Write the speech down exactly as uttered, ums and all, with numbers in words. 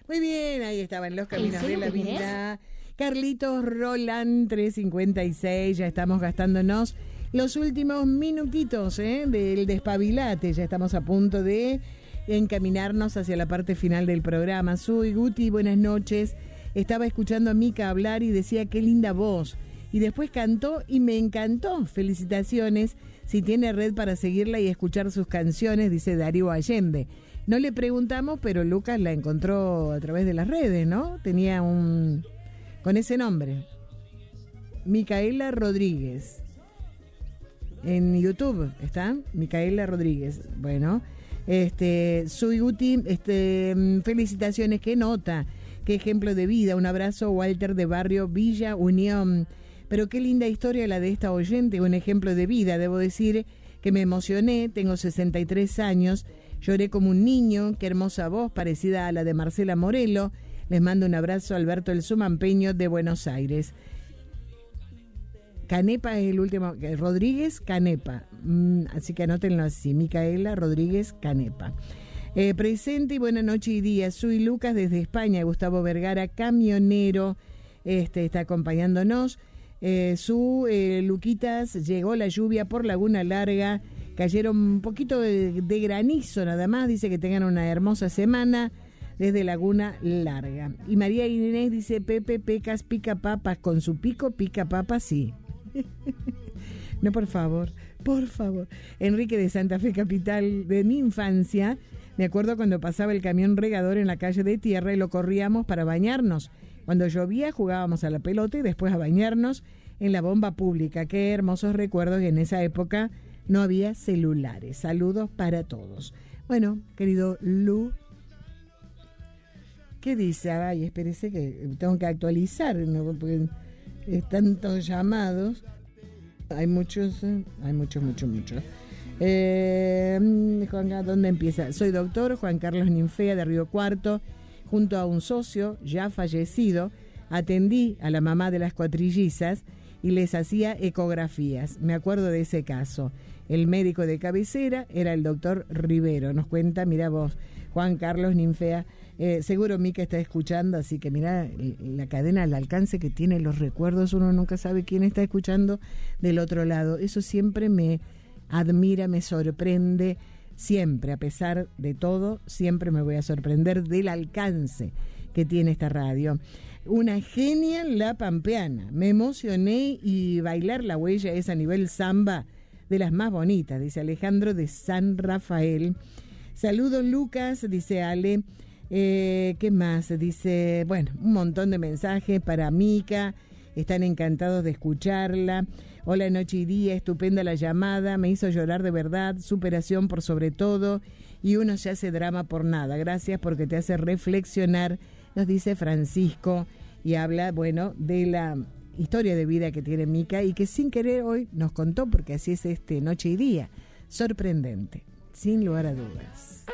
Muy bien, ahí estaban los caminos de la ¿En serio vida. Carlitos Roland, tres cincuenta y seis, ya estamos gastándonos los últimos minutitos ¿eh? del despabilate, ya estamos a punto de encaminarnos hacia la parte final del programa. Soy Guti, buenas noches. Estaba escuchando a Mica hablar y decía qué linda voz. Y después cantó y me encantó. Felicitaciones. Si tiene red para seguirla y escuchar sus canciones, dice Darío Allende. No le preguntamos, pero Lucas la encontró a través de las redes, ¿no? Tenía un... con ese nombre. Micaela Rodríguez. En YouTube, ¿está? Micaela Rodríguez. Bueno, este, soy Guti, este, felicitaciones, qué nota, qué ejemplo de vida. Un abrazo, Walter de Barrio Villa Unión. Pero qué linda historia la de esta oyente, un ejemplo de vida. Debo decir que me emocioné, tengo sesenta y tres años, lloré como un niño, qué hermosa voz, parecida a la de Marcela Morelo. Les mando un abrazo, Alberto el Sumampeño de Buenos Aires. Canepa es el último, Rodríguez Canepa, mm, así que anótenlo así, Micaela Rodríguez Canepa. Eh, presente y buena noche y día, soy Lucas desde España, Gustavo Vergara, camionero, este está acompañándonos. Eh, su eh, Luquitas, llegó la lluvia por Laguna Larga, cayeron un poquito de, de granizo nada más, dice que tengan una hermosa semana desde Laguna Larga. Y María Inés dice, Pepe Pecas pica papas, con su pico pica papas, sí. No, por favor, por favor. Enrique de Santa Fe Capital, de mi infancia, me acuerdo cuando pasaba el camión regador en la calle de tierra y lo corríamos para bañarnos. Cuando llovía jugábamos a la pelota y después a bañarnos en la bomba pública. Qué hermosos recuerdos, y en esa época no había celulares. Saludos para todos. Bueno, querido Lu, ¿qué dice? Ay, espérese que tengo que actualizar, ¿no? Porque tantos llamados. Hay muchos, hay muchos, muchos, muchos. Eh, Juan, ¿dónde empieza? Soy doctor Juan Carlos Ninfea de Río Cuarto. Junto a un socio ya fallecido, atendí a la mamá de las cuatrillizas y les hacía ecografías. Me acuerdo de ese caso. El médico de cabecera era el doctor Rivero. Nos cuenta, mira vos, Juan Carlos Ninfea. Eh, seguro Mica está escuchando, así que mira la cadena, el alcance que tiene los recuerdos. Uno nunca sabe quién está escuchando del otro lado. Eso siempre me admira, me sorprende. Siempre, a pesar de todo, siempre me voy a sorprender del alcance que tiene esta radio. Una genia la pampeana. Me emocioné y bailar la huella es a nivel samba de las más bonitas, dice Alejandro de San Rafael. Saludos Lucas, dice Ale. Eh, ¿Qué más? Dice, bueno, un montón de mensajes para Mica. Están encantados de escucharla. Hola, noche y día, estupenda la llamada, me hizo llorar de verdad, superación por sobre todo, y uno se hace drama por nada. Gracias porque te hace reflexionar, nos dice Francisco, y habla, bueno, de la historia de vida que tiene Mica y que sin querer hoy nos contó, porque así es este Noche y Día. Sorprendente, sin lugar a dudas.